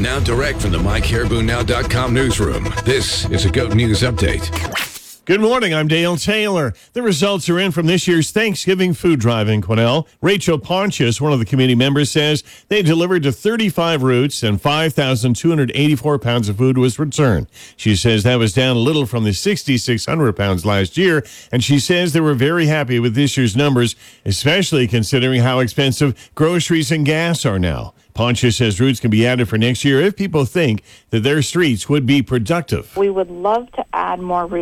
Now direct from the MyCaribouNow.com newsroom, this is a GOAT News Update. Good morning, I'm Dale Taylor. The results are in from this year's Thanksgiving food drive in Quesnel. Rachel Pontius, one of the committee members, says they delivered to 35 routes and 5,284 pounds of food was returned. She says that was down a little from the 6,600 pounds last year, and she says they were very happy with this year's numbers, especially considering how expensive groceries and gas are now. Pontius says routes can be added for next year if people think that their streets would be productive. We would love to add more routes